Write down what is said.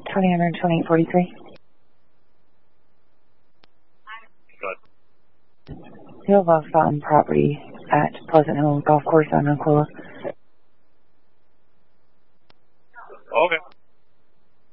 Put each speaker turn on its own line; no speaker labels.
2000 2843.
Good.
You have a fountain property at Pleasant Hill Golf Course on Aquila.